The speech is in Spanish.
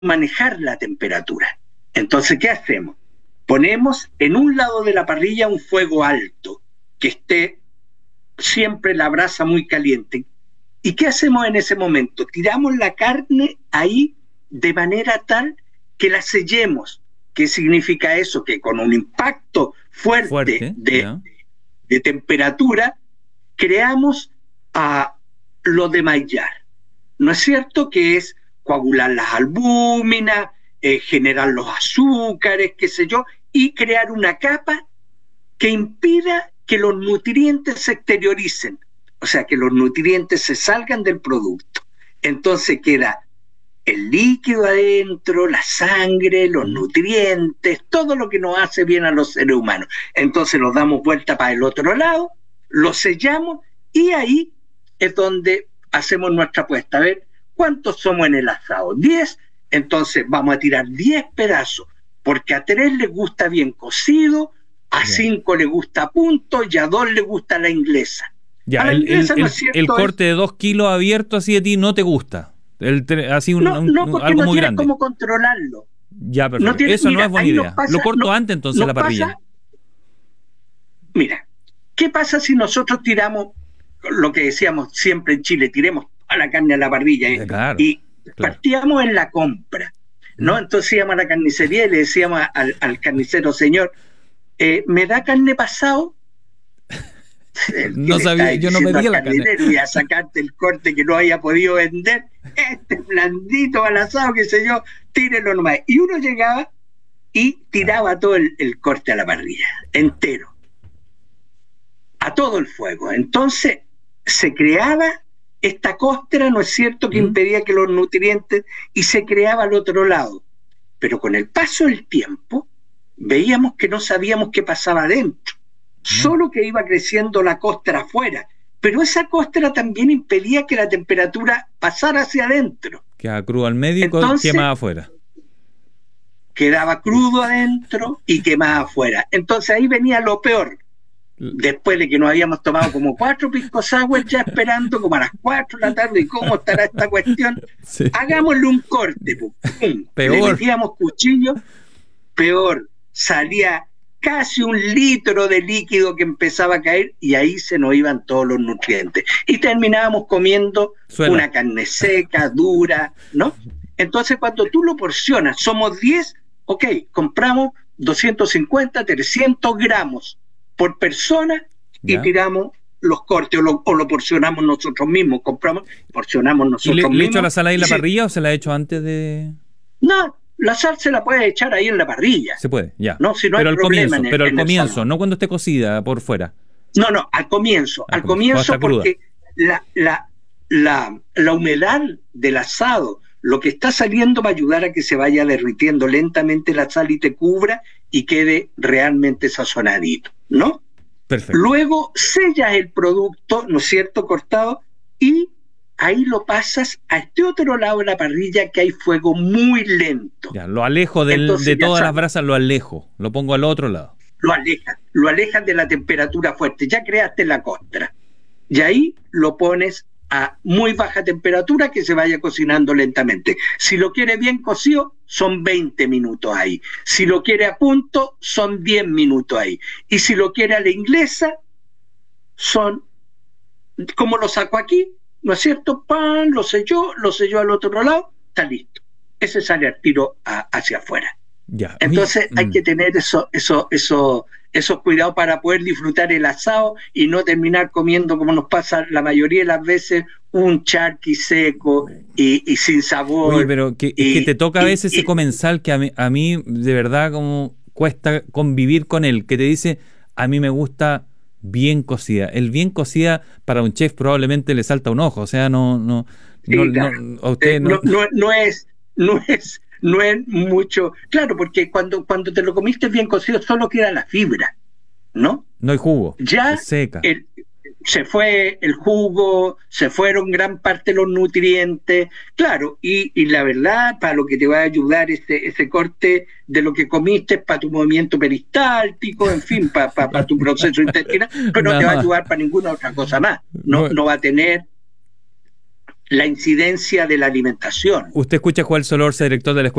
manejar la temperatura. Entonces, ¿qué hacemos? Ponemos en un lado de la parrilla un fuego alto, que esté siempre la brasa muy caliente. ¿Y qué hacemos en ese momento? Tiramos la carne ahí de manera tal que la sellemos. ¿Qué significa eso? Que con un impacto fuerte de temperatura creamos lo de Maillard. ¿No es cierto? Que es coagular las albúminas, generar los azúcares, qué sé yo, y crear una capa que impida que los nutrientes se exterioricen, o sea, que los nutrientes se salgan del producto. Entonces queda el líquido adentro, la sangre, los nutrientes, todo lo que nos hace bien a los seres humanos. Entonces los damos vuelta para el otro lado, lo sellamos y ahí es donde hacemos nuestra apuesta. A ver, ¿cuántos somos en el asado? 10, entonces vamos a tirar 10 pedazos, porque a 3 les gusta bien cocido, a 5 les gusta a punto y a 2 les gusta la inglesa. Ya, el corte de 2 kilos abierto así de ti no te gusta. Así no, porque algo no muy tienes grande. Cómo controlarlo. Ya, perfecto. Eso no es buena idea. Lo corto antes entonces la parrilla. Mira, ¿qué pasa si nosotros tiramos lo que decíamos siempre en Chile, tiremos toda la carne a la parrilla y partíamos en la compra, ¿no? Entonces íbamos a la carnicería y le decíamos al carnicero, señor, ¿me da carne pasado? No sabía, yo no pedía la carne. Y a sacarte el corte que no haya podido vender, blandito al asado, qué sé yo, tírelo nomás. Y uno llegaba y tiraba todo el corte a la parrilla, entero, a todo el fuego. Entonces se creaba esta costra, ¿no es cierto?, que impedía que los nutrientes, y se creaba al otro lado. Pero con el paso del tiempo, veíamos que no sabíamos qué pasaba adentro. Solo que iba creciendo la costra afuera, pero esa costra también impedía que la temperatura pasara hacia adentro. Quedaba crudo al medio y quemaba afuera. Quedaba crudo adentro y quemaba afuera. Entonces ahí venía lo peor. Después de que nos habíamos tomado como 4 pisco sour ya esperando como a las 4 de la tarde, ¿y cómo estará esta cuestión? Sí. Hagámosle un corte, ¡pum! Peor. Le metíamos cuchillo, peor, salía casi 1 litro de líquido que empezaba a caer y ahí se nos iban todos los nutrientes. Y terminábamos comiendo una carne seca, dura, ¿no? Entonces cuando tú lo porcionas, somos 10, ok, compramos 250, 300 gramos por persona y tiramos los cortes o lo porcionamos nosotros mismos, porcionamos nosotros mismos. ¿Le echo la sal ahí en la parrilla o se la echo antes de...? No, la sal se la puede echar ahí en la parrilla. Se puede, ya. No, si no pero hay problema pero al comienzo, no cuando esté cocida por fuera. No, al comienzo. Al comienzo porque la humedad del asado, lo que está saliendo va a ayudar a que se vaya derritiendo lentamente la sal y te cubra y quede realmente sazonadito, ¿no? Perfecto. Luego sellas el producto, ¿no es cierto?, cortado, y ahí lo pasas a este otro lado de la parrilla que hay fuego muy lento. Ya, lo alejo de todas las brasas, lo alejo, lo pongo al otro lado. Lo alejas de la temperatura fuerte, ya creaste la costra. Y ahí lo pones a muy baja temperatura que se vaya cocinando lentamente. Si lo quiere bien cocido, son 20 minutos ahí. Si lo quiere a punto, son 10 minutos ahí. Y si lo quiere a la inglesa, son, como lo saco aquí, ¿no es cierto? Pan, lo selló al otro lado, está listo. Ese sale al tiro hacia afuera. Ya. Entonces hay que tener esos cuidados para poder disfrutar el asado y no terminar comiendo, como nos pasa la mayoría de las veces, un charqui seco y sin sabor. Oye, pero es que te toca a veces ese comensal que a mí de verdad como cuesta convivir con él, que te dice, a mí me gusta bien cocida. El bien cocida para un chef probablemente le salta un ojo, o sea, no es mucho, claro, porque cuando te lo comiste bien cocido solo queda la fibra, ¿no? No hay jugo, ya seca. Se fue el jugo, se fueron gran parte de los nutrientes, claro, y la verdad, para lo que te va a ayudar ese corte de lo que comiste es para tu movimiento peristáltico, en fin, para tu proceso intestinal, pero no te va a ayudar para ninguna otra cosa más, no va a tener la incidencia de la alimentación. Usted escucha a Juan Solorza, director de la Escuela